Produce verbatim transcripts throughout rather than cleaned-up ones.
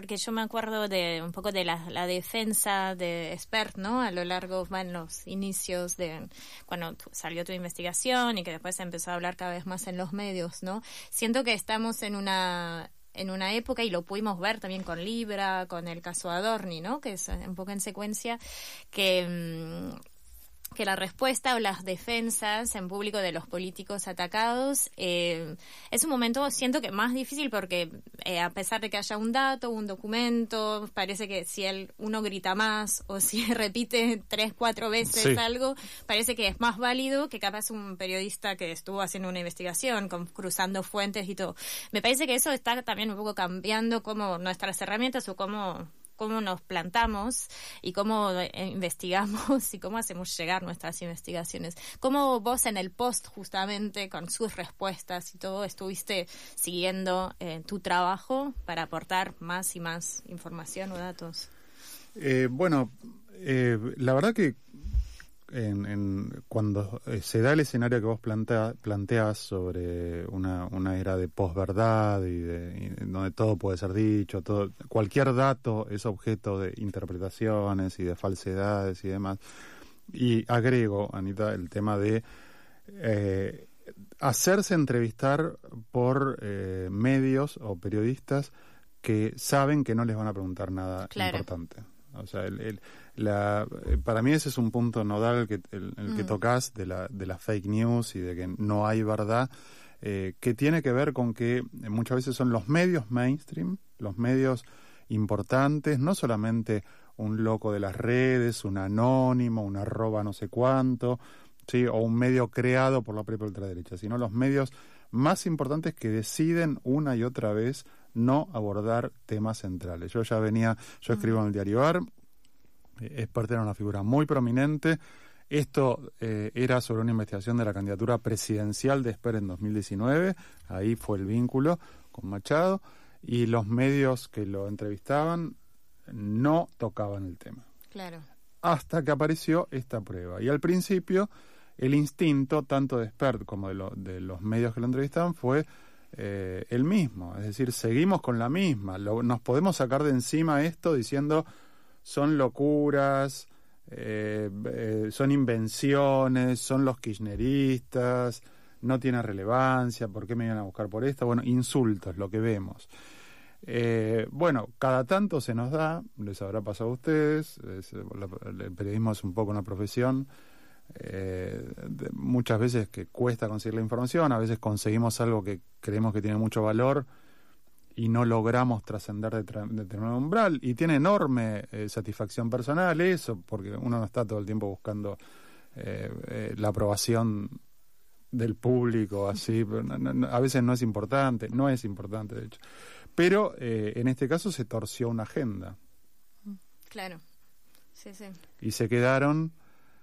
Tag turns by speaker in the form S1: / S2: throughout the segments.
S1: porque yo me acuerdo de un poco de la, la defensa de Spert, ¿no? A lo largo, bueno, en los inicios de cuando tu, salió tu investigación y que después se empezó a hablar cada vez más en los medios, ¿no? Siento que estamos en una en una época, y lo pudimos ver también con Libra, con el caso Adorni, ¿no? Que es un poco en secuencia, que... Mmm, que la respuesta o las defensas en público de los políticos atacados eh, es un momento, siento que más difícil porque eh, a pesar de que haya un dato, un documento, parece que si él, uno grita más o si repite tres, cuatro veces sí. algo, parece que es más válido que capaz un periodista que estuvo haciendo una investigación, con, cruzando fuentes y todo. Me parece que eso está también un poco cambiando como nuestras herramientas o cómo... cómo nos plantamos y cómo investigamos y cómo hacemos llegar nuestras investigaciones. ¿Cómo vos en el post, justamente, con sus respuestas y todo, estuviste siguiendo eh, tu trabajo para aportar más y más información o datos?
S2: Eh, bueno, eh, la verdad que En, en, cuando eh, se da el escenario que vos plantea, planteas sobre una, una era de posverdad y, de, y donde todo puede ser dicho, todo, cualquier dato es objeto de interpretaciones y de falsedades y demás. Y agrego, Anita, el tema de eh, hacerse entrevistar por eh, medios o periodistas que saben que no les van a preguntar nada claro. importante. O sea, el, el, la, para mí ese es un punto nodal que, el, el mm. que tocas de la, de la fake news y de que no hay verdad, eh, que tiene que ver con que muchas veces son los medios mainstream, los medios importantes, no solamente un loco de las redes, un anónimo, un arroba no sé cuánto, sí, o un medio creado por la propia ultraderecha, sino los medios más importantes que deciden una y otra vez no abordar temas centrales. Yo ya venía, yo escribo en el diario A R, Spert era una figura muy prominente. Esto eh, era sobre una investigación de la candidatura presidencial de Spert en dos mil diecinueve, ahí fue el vínculo con Machado, y los medios que lo entrevistaban no tocaban el tema.
S1: Claro.
S2: Hasta que apareció esta prueba. Y al principio, el instinto, tanto de Spert como de, lo, de los medios que lo entrevistaban, fue eh, el mismo. Es decir, seguimos con la misma. Lo, nos podemos sacar de encima esto diciendo son locuras, eh, eh, son invenciones, son los kirchneristas, no tiene relevancia, ¿por qué me iban a buscar por esto? Bueno, insultos, lo que vemos. Eh, bueno, cada tanto se nos da, les habrá pasado a ustedes, es, la, el periodismo es un poco una profesión, eh, de, muchas veces que cuesta conseguir la información, a veces conseguimos algo que creemos que tiene mucho valor y no logramos trascender de, tra- de determinado umbral, y tiene enorme eh, satisfacción personal eso, porque uno no está todo el tiempo buscando eh, eh, la aprobación del público, así, pero no, no, a veces no es importante, no es importante de hecho, pero eh, en este caso se torció una agenda.
S1: Claro, sí, sí.
S2: Y se quedaron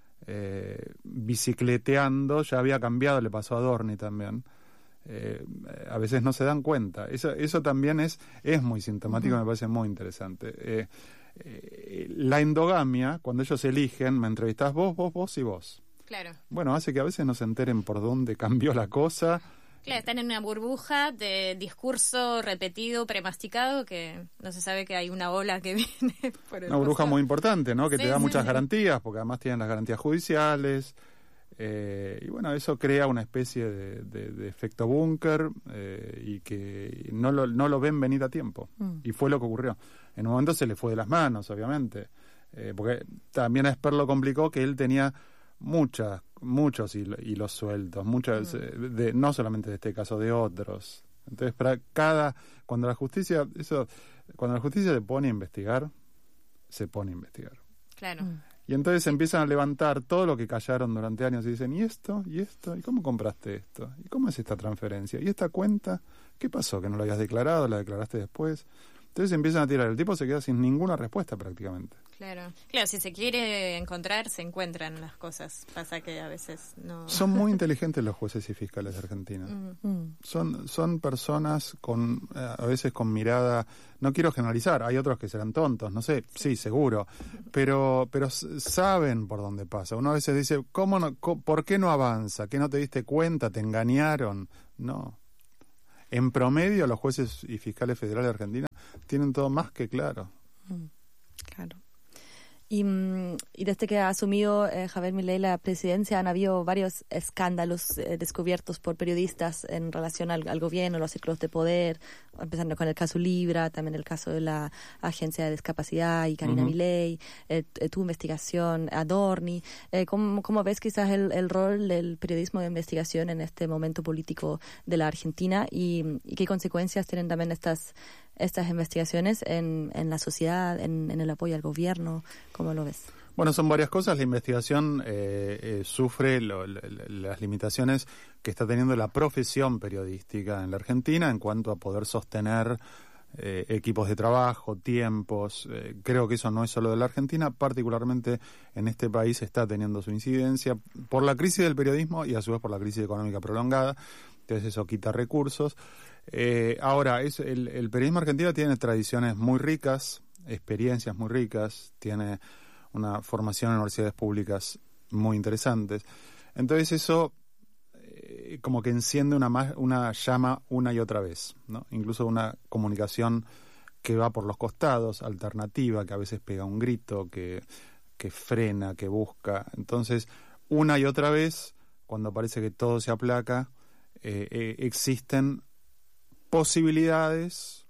S2: eh, bicicleteando, ya había cambiado, le pasó a Adorni también, eh, a veces no se dan cuenta, eso, eso también es, es muy sintomático, uh-huh. Me parece muy interesante. Eh, eh, la endogamia, cuando ellos eligen, me entrevistás vos, vos, vos y vos.
S1: Claro.
S2: Bueno, hace que a veces no se enteren por dónde cambió la cosa.
S1: Claro, están en una burbuja de discurso repetido, premasticado, que no se sabe que hay una ola que viene por el
S2: Una burbuja
S1: costado.
S2: Muy importante, ¿no? Que
S1: sí,
S2: te da
S1: sí,
S2: muchas
S1: sí.
S2: garantías, porque además tienen las garantías judiciales. Eh, y bueno, eso crea una especie de, de, de efecto búnker eh, y que no lo, no lo ven venir a tiempo. Mm. Y fue lo que ocurrió. En un momento se le fue de las manos, obviamente. Eh, porque también a Spert lo complicó que él tenía muchas, muchos hilos sueltos, muchas, mm. de, no solamente de este caso, de otros. Entonces, para cada, cuando la justicia, eso, cuando la justicia se pone a investigar, se pone a investigar.
S1: Claro. Mm.
S2: Y entonces empiezan a levantar todo lo que callaron durante años y dicen, ¿y esto? ¿Y esto? ¿Y cómo compraste esto? ¿Y cómo es esta transferencia? ¿Y esta cuenta? ¿Qué pasó? ¿Que no la habías declarado? ¿La declaraste después? Entonces empiezan a tirar. El tipo se queda sin ninguna respuesta prácticamente.
S1: Claro, claro, si se quiere encontrar, se encuentran las cosas. Pasa que a veces no...
S2: Son muy inteligentes los jueces y fiscales de Argentina.
S1: Mm.
S2: Son son personas con, a veces con mirada... No quiero generalizar, hay otros que serán tontos, no sé, sí, sí seguro. Pero pero saben por dónde pasa. Uno a veces dice, ¿cómo no, co- ¿por qué no avanza? ¿Qué no te diste cuenta? ¿Te engañaron? No. En promedio, los jueces y fiscales federales de Argentina tienen todo más que claro.
S3: Mm, claro. Y, y desde que ha asumido eh, Javier Milei la presidencia han habido varios escándalos eh, descubiertos por periodistas en relación al, al gobierno, los círculos de poder, empezando con el caso Libra, también el caso de la Agencia de Discapacidad y Karina uh-huh. Milei, eh, tu investigación, Adorni. Eh, ¿cómo, ¿Cómo ves quizás el, el rol del periodismo de investigación en este momento político de la Argentina y, y qué consecuencias tienen también estas estas investigaciones en, en la sociedad, en, en el apoyo al gobierno? ¿Cómo lo ves?
S2: Bueno, son varias cosas. La investigación eh, eh, sufre lo, lo, las limitaciones que está teniendo la profesión periodística en la Argentina en cuanto a poder sostener eh, equipos de trabajo, tiempos. Eh, creo que eso no es solo de la Argentina, particularmente en este país está teniendo su incidencia por la crisis del periodismo y a su vez por la crisis económica prolongada. Entonces eso quita recursos. Eh, ahora, es el, el periodismo argentino tiene tradiciones muy ricas, experiencias muy ricas, tiene una formación en universidades públicas muy interesantes. Entonces eso eh, como que enciende una, una llama una y otra vez, ¿no? Incluso una comunicación que va por los costados, alternativa, que a veces pega un grito, que, que frena, que busca. Entonces, una y otra vez, cuando parece que todo se aplaca, eh, eh, existen posibilidades,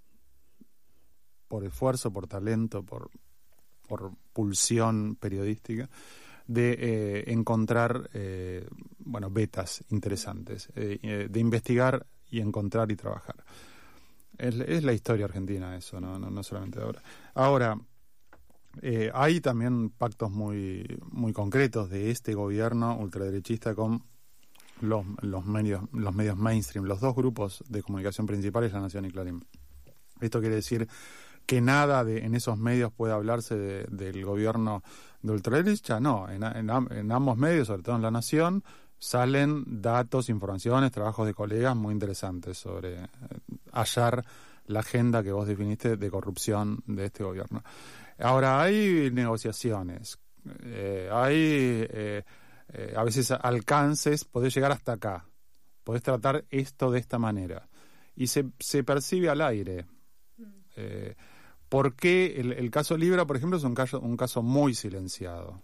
S2: por esfuerzo, por talento, por, por pulsión periodística, de eh, encontrar eh, bueno, vetas interesantes, eh, de investigar y encontrar y trabajar. Es, es la historia argentina eso, no, no, no solamente de ahora. Ahora, eh, hay también pactos muy, muy concretos de este gobierno ultraderechista con Los, los medios los medios mainstream, los dos grupos de comunicación principales, La Nación y Clarín. Esto quiere decir que nada de en esos medios puede hablarse de, del gobierno de ultraderecha, no, en, en, en ambos medios, sobre todo en La Nación, salen datos, informaciones, trabajos de colegas muy interesantes sobre eh, hallar la agenda que vos definiste de corrupción de este gobierno. Ahora, hay negociaciones, eh, hay... Eh, Eh, a veces alcances, podés llegar hasta acá, podés tratar esto de esta manera y se, se percibe al aire. Eh, ¿Por qué el, el caso Libra, por ejemplo, es un caso, un caso muy silenciado?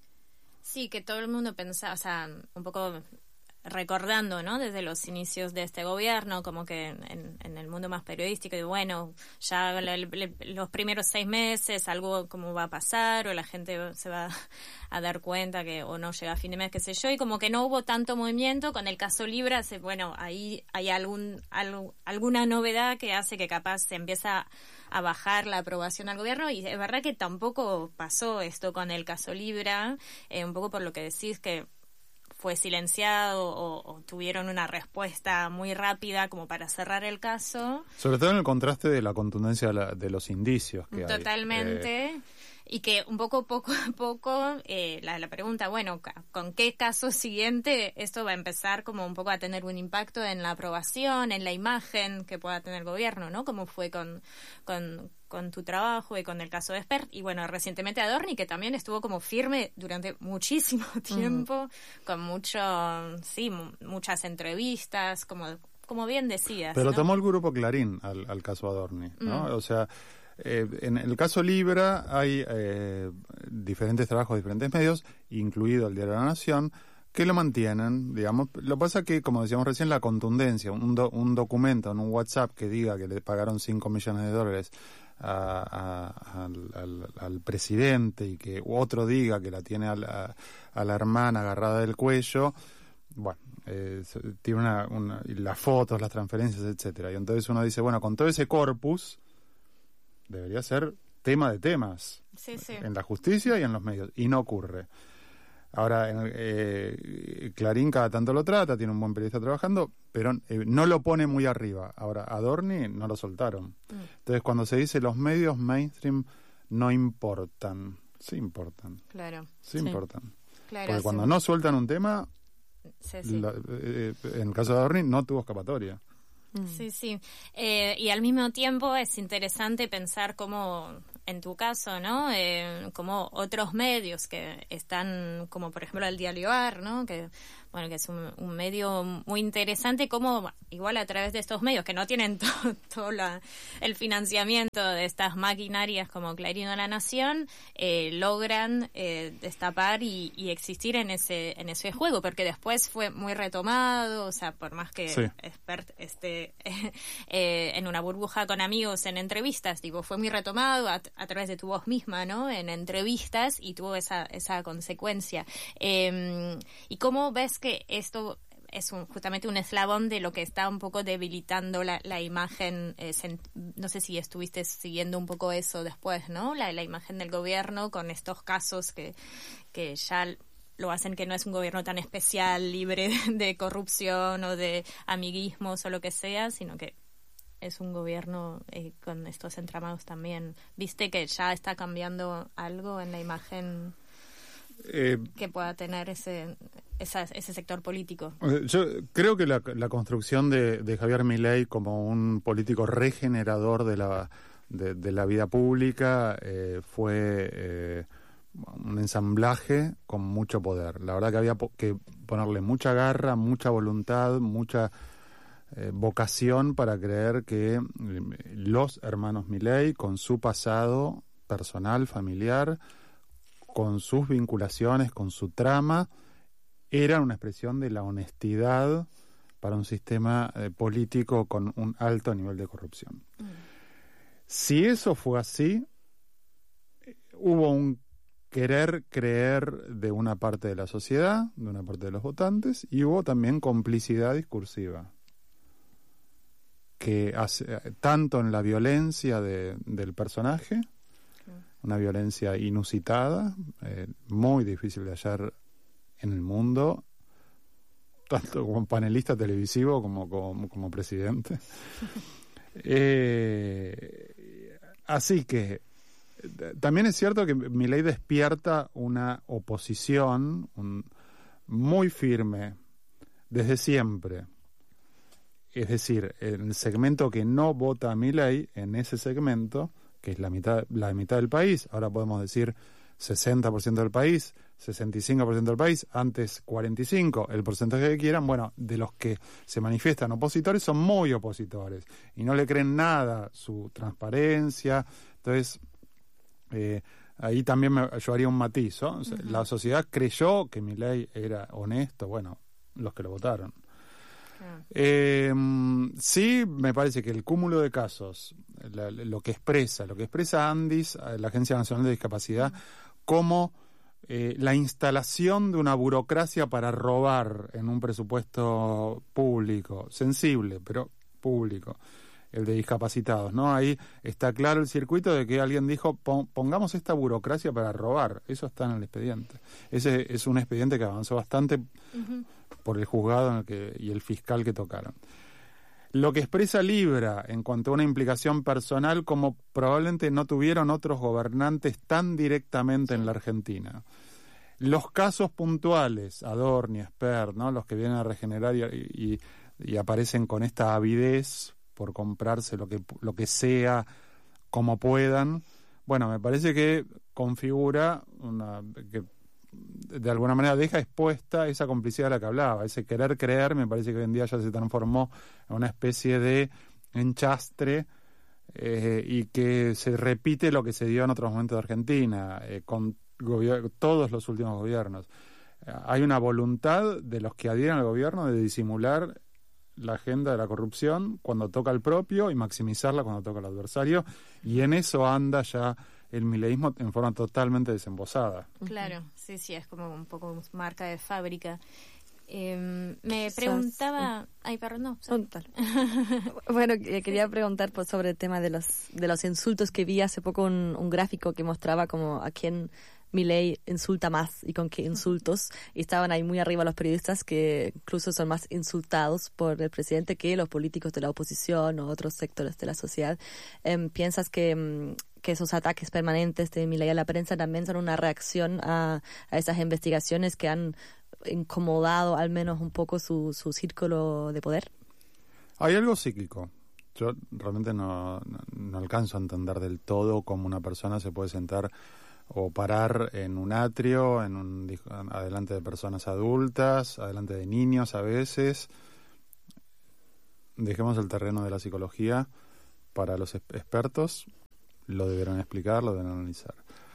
S1: Sí, que todo el mundo pensaba, o sea, un poco recordando, ¿no? Desde los inicios de este gobierno, como que en, en el mundo más periodístico, y bueno, ya le, le, los primeros seis meses algo como va a pasar, o la gente se va a dar cuenta que o no llega a fin de mes, qué sé yo, y como que no hubo tanto movimiento. Con el caso Libra, se, bueno, ahí hay algún, algo, alguna novedad que hace que capaz se empieza a bajar la aprobación al gobierno, y es verdad que tampoco pasó esto con el caso Libra, eh, un poco por lo que decís que fue silenciado o, o tuvieron una respuesta muy rápida como para cerrar el caso.
S2: Sobre todo en el contraste de la contundencia de, la, de los indicios que
S1: Totalmente.
S2: hay. Eh...
S1: Y que un poco, poco a poco, eh, la, la pregunta, bueno, ¿con qué caso siguiente esto va a empezar como un poco a tener un impacto en la aprobación, en la imagen que pueda tener el gobierno, ¿no? Como fue con, con, con tu trabajo y con el caso de Espert. Y bueno, recientemente Adorni, que también estuvo como firme durante muchísimo tiempo, uh-huh. con mucho, sí, m- muchas entrevistas, como, como bien decías.
S2: Pero
S1: ¿no?
S2: tomó el grupo Clarín al, al caso Adorni, ¿no?
S1: Mm.
S2: O sea... Eh, en el caso Libra hay eh, diferentes trabajos, diferentes medios, incluido el Diario de la Nación, que lo mantienen, digamos. Lo que pasa es que, como decíamos recién, la contundencia, un, do, un documento en un WhatsApp que diga que le pagaron cinco millones de dólares a, a, al, al, al presidente y que otro diga que la tiene a la, a la hermana agarrada del cuello, bueno, eh, tiene una, una, las fotos, las transferencias, etcétera. Y entonces uno dice, bueno, con todo ese corpus debería ser tema de temas
S1: sí, sí.
S2: en la justicia y en los medios, y no ocurre. Ahora, eh, Clarín cada tanto lo trata, tiene un buen periodista trabajando, pero eh, no lo pone muy arriba. Ahora, Adorni no lo soltaron. Mm. Entonces, cuando se dice los medios mainstream no importan, sí importan.
S1: Claro.
S2: Sí, sí. importan.
S1: Claro,
S2: Porque
S1: sí.
S2: cuando no sueltan un tema,
S1: sí, sí.
S2: La, eh, en el caso de Adorni no tuvo escapatoria.
S1: Sí, sí. Eh, y al mismo tiempo es interesante pensar cómo, en tu caso, ¿no? Eh, como otros medios que están, como por ejemplo el Diario A R, ¿no? Que bueno, que es un, un medio muy interesante, como igual a través de estos medios que no tienen todo, todo la, el financiamiento de estas maquinarias como Clarín o La Nación, eh, logran eh, destapar y, y existir en ese en ese juego, porque después fue muy retomado, o sea, por más que
S2: sí.
S1: expert esté eh, en una burbuja con amigos en entrevistas, digo, fue muy retomado a, a través de tu voz misma, ¿no? En entrevistas, y tuvo esa esa consecuencia. Eh, ¿Y cómo ves que esto es un, justamente un eslabón de lo que está un poco debilitando la, la imagen? Eh, sen, no sé si estuviste siguiendo un poco eso después, ¿no? La, la imagen del gobierno con estos casos que, que ya lo hacen que no es un gobierno tan especial, libre de, de corrupción o de amiguismos o lo que sea, sino que es un gobierno eh, con estos entramados también. ¿Viste que ya está cambiando algo en la imagen eh, que pueda tener ese esa, ese sector político?
S2: Yo creo que la, la construcción de, de Javier Milei como un político regenerador de la, de, de la vida pública eh, fue eh, un ensamblaje con mucho poder. La verdad que había po- que ponerle mucha garra, mucha voluntad, mucha Eh, vocación para creer que eh, los hermanos Milei, con su pasado personal, familiar, con sus vinculaciones, con su trama, eran una expresión de la honestidad para un sistema eh, político con un alto nivel de corrupción. Mm. Si eso fue así, eh, hubo un querer creer de una parte de la sociedad, de una parte de los votantes, y hubo también complicidad discursiva, que hace, tanto en la violencia de, del personaje, una violencia inusitada, eh, muy difícil de hallar en el mundo, tanto como panelista televisivo como como, como presidente. eh, así que también es cierto que Milei despierta una oposición un, muy firme desde siempre. Es decir, el segmento que no vota a Milei, en ese segmento, que es la mitad, la mitad del país, ahora podemos decir sesenta por ciento del país, sesenta y cinco por ciento del país, antes cuarenta y cinco por ciento, el porcentaje que quieran, bueno, de los que se manifiestan opositores son muy opositores y no le creen nada su transparencia. Entonces, eh, ahí también me, yo haría un matiz, ¿no? O sea, uh-huh. La sociedad creyó que Milei era honesto, bueno, los que lo votaron. Eh, sí, me parece que el cúmulo de casos, la, lo que expresa, lo que expresa Andis, la Agencia Nacional de Discapacidad, como eh, la instalación de una burocracia para robar en un presupuesto público, sensible, pero público, el de discapacitados, ¿no? Ahí está claro el circuito de que alguien dijo, pongamos esta burocracia para robar. Eso está en el expediente. Ese es un expediente que avanzó bastante uh-huh. por el juzgado en el que, y el fiscal que tocaron. Lo que expresa Libra en cuanto a una implicación personal, como probablemente no tuvieron otros gobernantes tan directamente en la Argentina. Los casos puntuales, Adorni, Espert, ¿no? Los que vienen a regenerar y, y, y aparecen con esta avidez por comprarse lo que lo que sea como puedan, bueno, me parece que configura una que de alguna manera deja expuesta esa complicidad de la que hablaba, ese querer creer. Me parece que hoy en día ya se transformó en una especie de enchastre eh, y que se repite lo que se dio en otros momentos de Argentina eh, con gobier- todos los últimos gobiernos. Eh, hay una voluntad de los que adhieren al gobierno de disimular la agenda de la corrupción cuando toca el propio y maximizarla cuando toca el adversario, y en eso anda ya el mileísmo en forma totalmente desembosada.
S1: Claro, sí, sí, es como un poco marca de fábrica. Eh, me preguntaba... Ay, perdón, no.
S3: Bueno, quería preguntar pues, sobre el tema de los de los insultos, que vi hace poco un, un gráfico que mostraba como a quién Milei insulta más y con qué insultos, y estaban ahí muy arriba los periodistas, que incluso son más insultados por el presidente que los políticos de la oposición o otros sectores de la sociedad. Eh, ¿Piensas que, que esos ataques permanentes de Milei a la prensa también son una reacción a, a esas investigaciones que han incomodado al menos un poco su, su círculo de poder?
S2: Hay algo cíclico. Yo realmente no, no, no alcanzo a entender del todo cómo una persona se puede sentar o parar en un atrio, en un, adelante de personas adultas, adelante de niños a veces. Dejemos el terreno de la psicología para los expertos, lo deberán explicar, lo deberán analizar.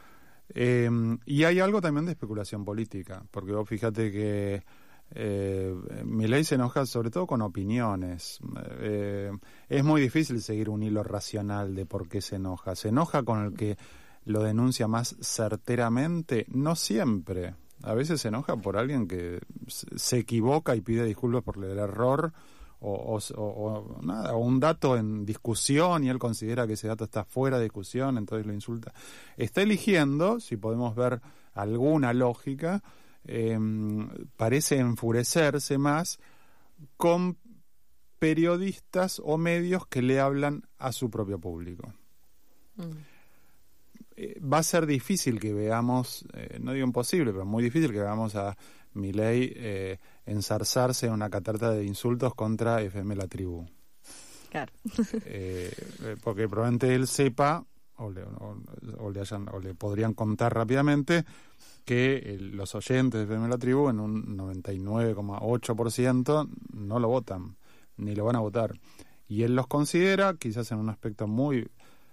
S2: Eh, y hay algo también de especulación política, porque vos fíjate que eh, Milei se enoja sobre todo con opiniones. Eh, es muy difícil seguir un hilo racional de por qué se enoja. Se enoja con el que lo denuncia más certeramente, no siempre. A veces se enoja por alguien que se equivoca y pide disculpas por el error o, o, o, nada, o un dato en discusión y él considera que ese dato está fuera de discusión, entonces lo insulta. Está eligiendo, si podemos ver alguna lógica, eh, parece enfurecerse más con periodistas o medios que le hablan a su propio público. Mm. Va a ser difícil que veamos, eh, no digo imposible, pero muy difícil que veamos a Milei eh, enzarzarse en una catarata de insultos contra F M La Tribu.
S3: Claro.
S2: Eh, porque probablemente él sepa, o le, o, o le, hayan, o le podrían contar rápidamente, que el, los oyentes de F M La Tribu en un noventa y nueve coma ocho por ciento no lo votan, ni lo van a votar. Y él los considera, quizás en un aspecto muy...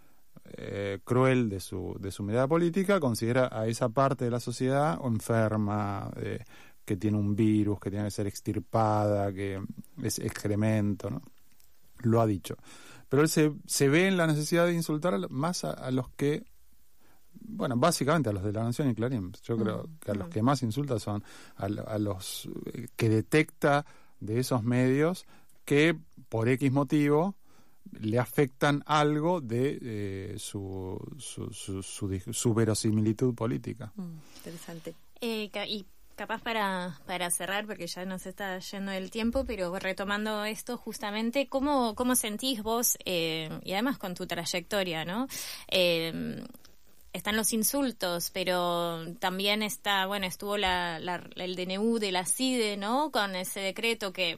S2: Eh, cruel de su de su mirada política, considera a esa parte de la sociedad enferma, eh, que tiene un virus, que tiene que ser extirpada, que es excremento, ¿no? Lo ha dicho. Pero él se, se ve en la necesidad de insultar más a, a los que, bueno, básicamente a los de La Nación y Clarín. Yo creo mm, que a mm. los que más insulta son a, a los que detecta de esos medios que por X motivo le afectan algo de eh, su, su, su, su, su verosimilitud política.
S3: Mm, interesante.
S1: Eh, y capaz para, para cerrar, porque ya nos está yendo el tiempo, pero retomando esto justamente, ¿cómo, cómo sentís vos, eh, y además con tu trayectoria, ¿no? Eh, están los insultos, pero también está, bueno, estuvo la, la, el D N U de la CIDE, ¿no? Con ese decreto que...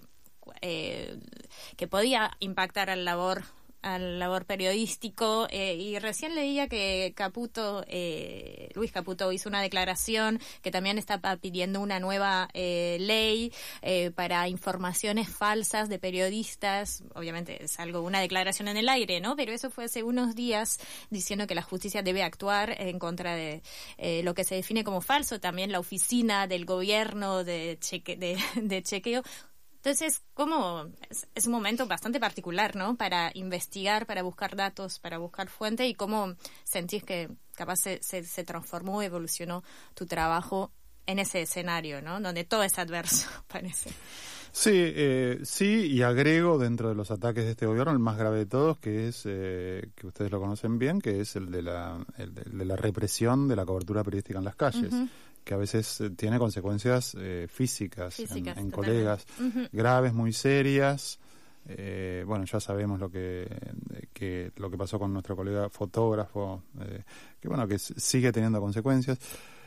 S1: Eh, que podía impactar al labor al labor periodístico, eh, y recién leía que Caputo, eh, Luis Caputo hizo una declaración que también está pidiendo una nueva eh, ley eh, para informaciones falsas de periodistas. Obviamente es algo, una declaración en el aire, ¿no? Pero eso fue hace unos días, diciendo que la justicia debe actuar en contra de eh, lo que se define como falso. También la oficina del gobierno de, cheque, de, de chequeo. Entonces, ¿cómo? Es, es un momento bastante particular, ¿no? Para investigar, para buscar datos, para buscar fuente, y cómo sentís que capaz se, se, se transformó, evolucionó tu trabajo en ese escenario, ¿no? Donde todo es adverso, parece.
S2: Sí, eh, sí, y agrego dentro de los ataques de este gobierno el más grave de todos, que es, eh, que ustedes lo conocen bien, que es el de la, el de, el de la represión de la cobertura periodística en las calles. Uh-huh. Que a veces tiene consecuencias eh, físicas, físicas en, en colegas, uh-huh. graves, muy serias. Eh, bueno, ya sabemos lo que, que lo que pasó con nuestro colega fotógrafo, eh, que bueno, que sigue teniendo consecuencias.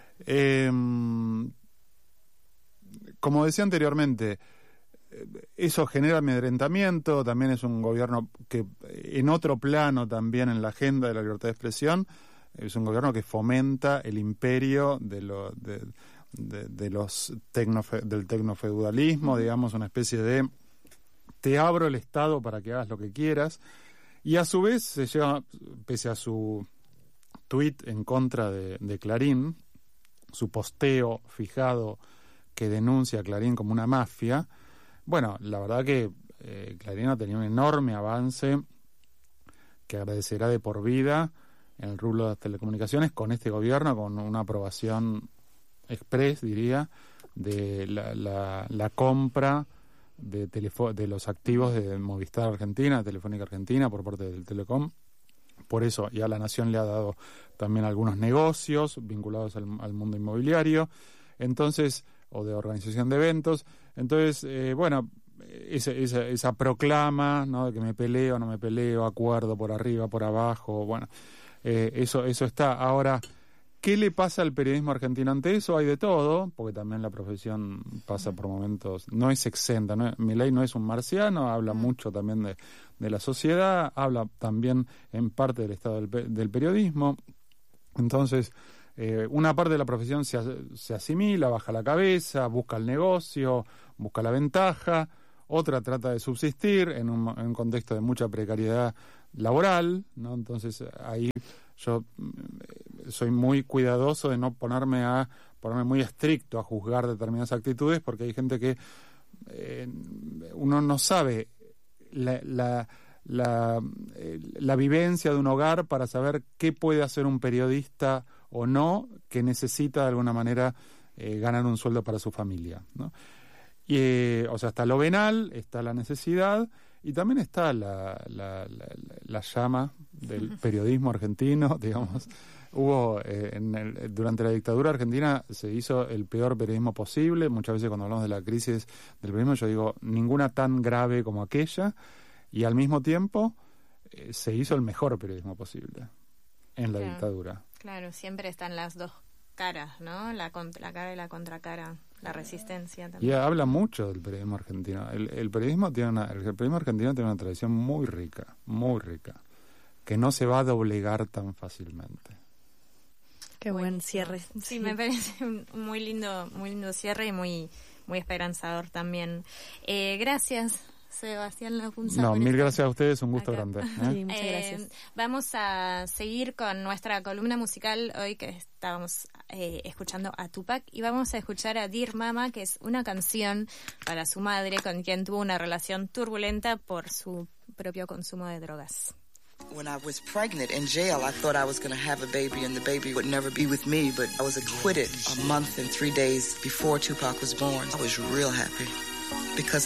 S2: Eh, como decía anteriormente, eso genera amedrentamiento. También es un gobierno que en otro plano, también en la agenda de la libertad de expresión, es un gobierno que fomenta el imperio de, lo, de, de, de los tecnofe, del tecnofeudalismo, digamos, una especie de te abro el Estado para que hagas lo que quieras, y a su vez se lleva, pese a su tuit en contra de, de Clarín, su posteo fijado que denuncia a Clarín como una mafia. Bueno, la verdad que eh, Clarín ha tenido un enorme avance que agradecerá de por vida en el rubro de las telecomunicaciones con este gobierno, con una aprobación express, diría, de la, la, la compra de, telefo- de los activos de Movistar Argentina, Telefónica Argentina, por parte del Telecom. Por eso ya la Nación le ha dado también algunos negocios vinculados al, al mundo inmobiliario, entonces, o de organización de eventos. Entonces, eh, bueno, esa, esa, esa proclama, ¿no?, de que me peleo, no me peleo, acuerdo por arriba, por abajo, bueno, eh, eso, eso está. Ahora, ¿qué le pasa al periodismo argentino ante eso? Hay de todo, porque también la profesión pasa por momentos, no es exenta, ¿no? Milei no es un marciano, habla mucho también de, de la sociedad, habla también en parte del estado del, del periodismo. Entonces, eh, una parte de la profesión se, se asimila, baja la cabeza, busca el negocio, busca la ventaja, otra trata de subsistir en un, en un contexto de mucha precariedad laboral, ¿no? Entonces ahí yo soy muy cuidadoso de no ponerme a ponerme muy estricto a juzgar determinadas actitudes, porque hay gente que eh, uno no sabe la, la, la, eh, la vivencia de un hogar para saber qué puede hacer un periodista o no, que necesita de alguna manera eh, ganar un sueldo para su familia, ¿no? Y, eh, o sea, está lo venal, está la necesidad y también está la, la, la, la llama del periodismo argentino, digamos. Hubo, eh, en el, durante la dictadura argentina se hizo el peor periodismo posible. Muchas veces cuando hablamos de la crisis del periodismo yo digo, ninguna tan grave como aquella, y al mismo tiempo eh, se hizo el mejor periodismo posible en la
S1: claro,
S2: dictadura.
S1: Claro, siempre están las dos caras, ¿no? La, contra, la cara y la contracara, la resistencia también.
S2: Y habla mucho del periodismo argentino. El, el periodismo tiene una, el periodismo argentino tiene una tradición muy rica, muy rica, que no se va a doblegar tan fácilmente.
S3: Qué buen bueno, cierre.
S1: Sí, sí, me parece un muy lindo, muy lindo cierre y muy, muy esperanzador también. Eh, gracias, Sebastián Lapunza.
S2: No, mil gracias a ustedes, un gusto acá. grande. ¿eh?
S3: Sí, muchas gracias.
S1: Eh, vamos a seguir con nuestra columna musical hoy, que estábamos eh, escuchando a Tupac, y vamos a escuchar a Dear Mama, que es una canción para su madre, con quien tuvo una relación turbulenta por su propio consumo de drogas.
S4: When I was pregnant in jail, I thought I was going to have a baby and the baby would never be with me, but I was acquitted a month and three days before Tupac was born. I was real happy because